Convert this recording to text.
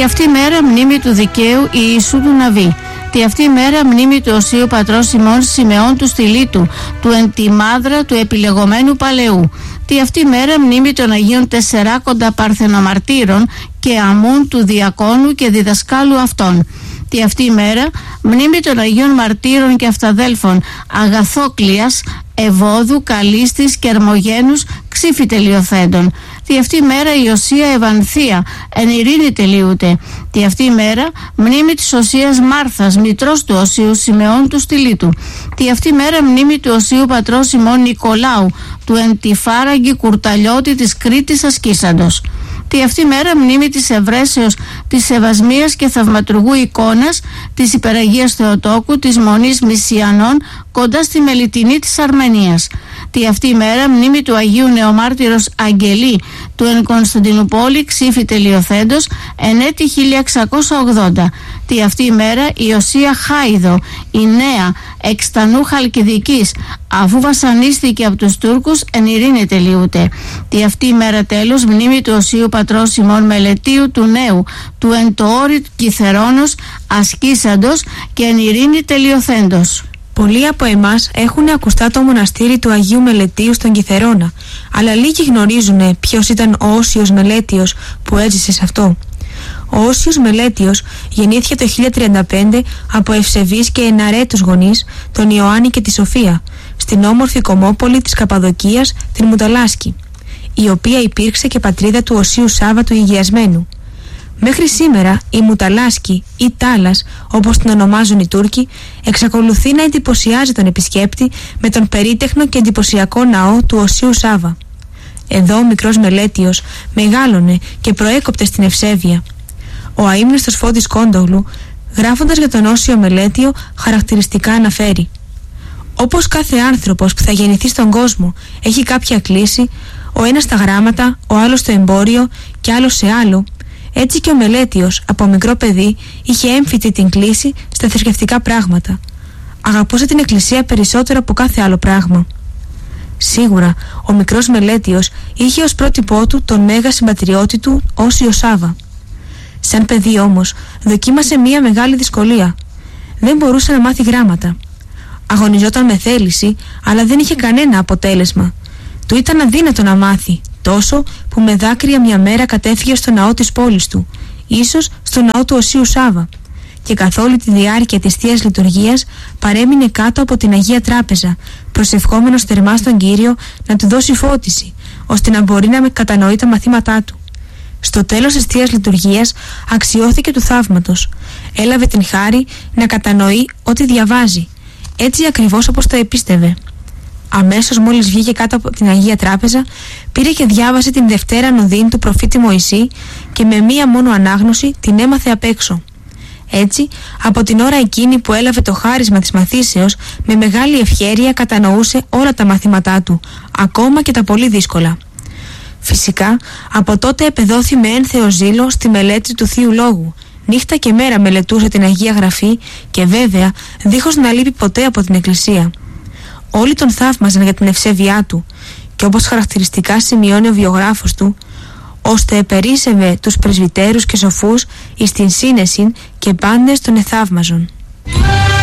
αυτή μέρα μνήμη του δικαίου Ιησού του Ναβί. Τη αυτή μέρα μνήμη του Οσίου Πατρός ημών Σιμεών του Στυλίτου, του εν τη μάδρα του επιλεγωμένου παλαιού. Τη αυτή μέρα μνήμη των Αγίων Τεσσεράκοντα Παρθενομαρτύρων και Αμούν του Διακόνου και διδασκάλου αυτών. Τη αυτή μέρα μνήμη των Αγίων Μαρτύρων και Αυταδέλφων Αγαθόκλειας, Ευόδου, Καλίστης και Ερμογένους ξύφη τελειοθέντων. Τη αυτή μέρα η Οσία Ευανθία εν ειρήνη τελείουται. Τη αυτή μέρα μνήμη της Οσίας Μάρθας, μητρός του Οσίου Σιμεών του Στυλίτου. Τη αυτή μέρα μνήμη του Οσίου Πατρός ημών Νικολάου, του εν τη φάραγγι Κουρταλιώτη της Κρήτης ασκήσαντος. Τη αυτή μέρα μνήμη της Ευρέσεως, της Σεβασμίας και Θαυματουργού Εικόνας, της Υπεραγίας Θεοτόκου, της Μονής Μισιανών, κοντά στη Μελιτινή της Αρμενίας. Τη αυτή μέρα μνήμη του Αγίου Νεομάρτυρος Αγγελή, του εν Κωνσταντινούπολη ξύφη τελειοθέντος, εν έτη 1680. Τη αυτή μέρα η Οσία Χάιδο, η νέα εξτανού Χαλκιδικής, αφού βασανίστηκε από τους Τούρκους, εν ειρήνη τελειούται. Τη αυτή μέρα τέλος μνήμη του Οσίου Πατρός ημών Μελετίου του Νέου, του εν το όρη Κιθερώνος ασκήσαντος και εν ειρήνη τελειοθέντος. Πολλοί από εμάς έχουν ακουστά το μοναστήρι του Αγίου Μελετίου στον Κιθερώνα, αλλά λίγοι γνωρίζουν ποιος ήταν ο Όσιος Μελέτιος που έζησε σε αυτό. Ο Όσιος Μελέτιος γεννήθηκε το 1035 από ευσεβείς και εναρέτους γονείς, τον Ιωάννη και τη Σοφία, στην όμορφη κομμόπολη της Καπαδοκίας, την Μουταλάσκη, η οποία υπήρξε και πατρίδα του Οσίου Σάβα του Υγειασμένου. Μέχρι σήμερα η Μουταλάσκη ή Τάλας, όπως την ονομάζουν οι Τούρκοι, εξακολουθεί να εντυπωσιάζει τον επισκέπτη με τον περίτεχνο και εντυπωσιακό ναό του Οσίου Σάβα. Εδώ ο μικρός Μελέτιος μεγάλωνε και προέκοπτε στην ευσέβεια. Ο αείμνηστος Φώτης Κόντογλου, γράφοντας για τον Όσιο Μελέτιο, χαρακτηριστικά αναφέρει: «Όπως κάθε άνθρωπος που θα γεννηθεί στον κόσμο έχει κάποια κλίση, ο ένας στα γράμματα, ο άλλος στο εμπόριο και άλλος σε άλλο, έτσι και ο Μελέτιος από μικρό παιδί είχε έμφυτη την κλίση στα θρησκευτικά πράγματα. Αγαπούσε την Εκκλησία περισσότερο από κάθε άλλο πράγμα». Σίγουρα ο μικρός Μελέτιος είχε ως πρότυπό του τον μέγα συμπατριώτη του Όσιο Σάβα. Σαν παιδί όμως δοκίμασε μία μεγάλη δυσκολία. Δεν μπορούσε να μάθει γράμματα. Αγωνιζόταν με θέληση, αλλά δεν είχε κανένα αποτέλεσμα. Του ήταν αδύνατο να μάθει, τόσο που με δάκρυα μια μέρα κατέφυγε στο ναό της πόλης του, ίσως στο ναό του Οσίου Σάβα, και καθ' όλη τη διάρκεια της Θείας Λειτουργίας παρέμεινε κάτω από την Αγία Τράπεζα, προσευχόμενος θερμά στον Κύριο να του δώσει φώτιση, ώστε να μπορεί να κατανοεί τα μαθήματά του. Στο τέλος της Θείας Λειτουργίας αξιώθηκε του θαύματος. Έλαβε την χάρη να κατανοεί ό,τι διαβάζει, έτσι ακριβώς όπως το επίστευε. Αμέσως μόλις βγήκε κάτω από την Αγία Τράπεζα, πήρε και διάβασε την Δευτέρα Νουδήν του προφήτη Μωυσή και με μία μόνο ανάγνωση την έμαθε απ' έξω. Έτσι, από την ώρα εκείνη που έλαβε το χάρισμα της μαθήσεως, με μεγάλη ευχέρεια κατανοούσε όλα τα μαθήματά του, ακόμα και τα πολύ δύσκολα. Φυσικά, από τότε επεδόθη με ένθεο ζήλο στη μελέτη του Θείου Λόγου. Νύχτα και μέρα μελετούσε την Αγία Γραφή και βέβαια δίχως να λείπει ποτέ από την Εκκλησία. Όλοι τον θαύμαζαν για την ευσέβειά του και όπως χαρακτηριστικά σημειώνει ο βιογράφος του, ώστε επερίσευε τους πρεσβυτέρους και σοφούς εις την σύνεσιν και πάντες τον εθαύμαζον.